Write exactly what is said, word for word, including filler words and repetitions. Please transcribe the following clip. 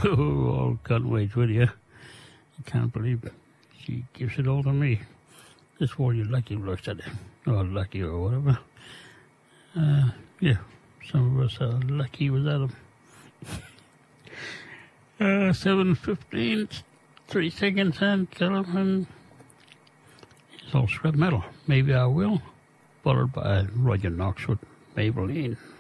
Oh, I can't wait with you. I can't believe she gives it all to me. This war you lucky looks at it. Or lucky or whatever. Uh, yeah, some of us are lucky without them. uh, seven fifteen, three seconds until and it's all scrap metal. Maybe I will. Followed by Roger Knox with Maybelline.